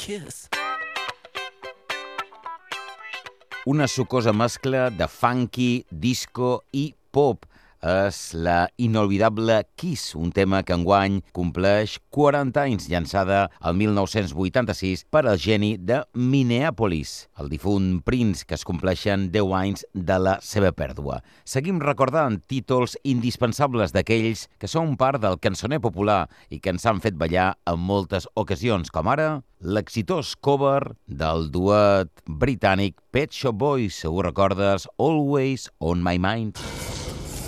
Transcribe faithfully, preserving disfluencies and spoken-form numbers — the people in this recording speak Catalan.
kiss. Una sucosa mescla de funky, disco i pop és la inolvidable Kiss, un tema que enguany compleix quaranta anys, llançada el mil nou-cents vuitanta-sis per al geni de Minneapolis, el difunt Prince, que es compleixen deu anys de la seva pèrdua. Seguim recordant títols indispensables d'aquells que són part del cançoner popular i que ens han fet ballar en moltes ocasions, com ara l'exitós cover del duet britànic Pet Shop Boys, segur recordes Always on My Mind.